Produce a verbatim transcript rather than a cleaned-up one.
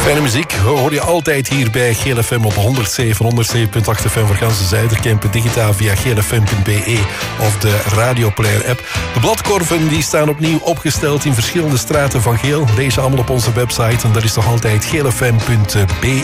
Fijne muziek hoor je altijd hier bij G L F M op honderdzeven, honderdzeven komma acht F M voor ganse Zuiderkempen, digitaal via g l f m punt b e of de Radioplayer app. De bladkorven die staan opnieuw opgesteld in verschillende straten van Geel. Lees ze allemaal op onze website en dat is nog altijd g l f m punt b